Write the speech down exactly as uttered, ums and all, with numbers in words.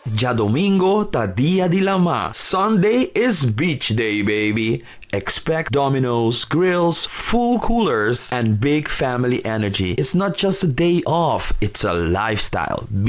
Ya domingo ta dia di lama. Sunday is beach day, baby. Expect Domino's, grills, full coolers, and big family energy. It's not just a day off, it's a lifestyle.